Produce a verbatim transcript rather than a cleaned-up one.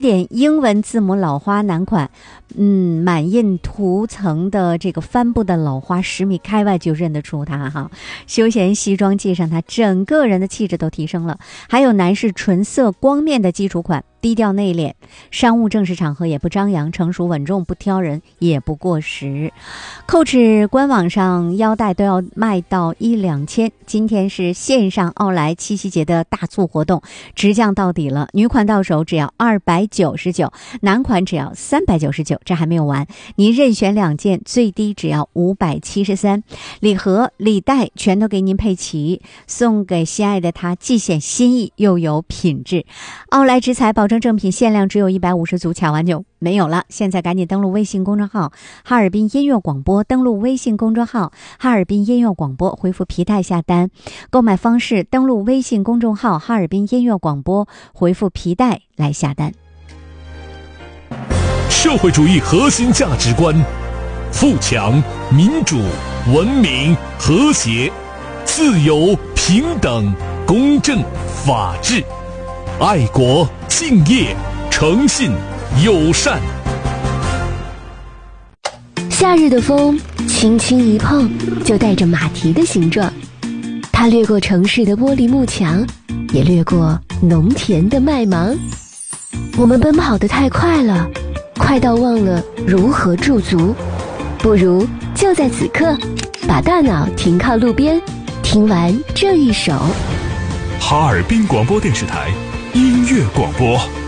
点英文字母老花男款，嗯，满印涂层的这个帆布的老花，十米开外就认得出它哈。休闲西装系上它，整个人的气质都提升了。还有男士纯色光面的基础款，低调内敛，商务正式场合也不张扬，成熟稳重，不挑人也不过时。Coach 官网上腰带都要卖到一两千，今天是线上奥莱七夕节的大促活动，直降到底了。女款到手只要二百九十九，男款只要三百九十九，这还没有完，您任选两件，最低只要五百七十三，礼盒礼袋全都给您配齐，送给心爱的他，既显心意又有品质。奥莱之彩保证正品，限量只有一百五十组，抢完就没有了。现在赶紧登录微信公众号哈尔滨音乐广播，登录微信公众号哈尔滨音乐广播，回复皮带下单。购买方式，登录微信公众号哈尔滨音乐广播，回复皮带来下单。 社会主义核心价值观：富强、民主、文明、和谐、自由、平等、公正、法治、爱国、敬业、诚信、友善。 夏日的风轻轻一碰就带着马蹄的形状，它掠过城市的玻璃幕墙，也掠过农田的麦芒。我们奔跑得太快了，快到忘了如何驻足，不如就在此刻把大脑停靠路边，听完这一首哈尔滨广播电视台音乐广播。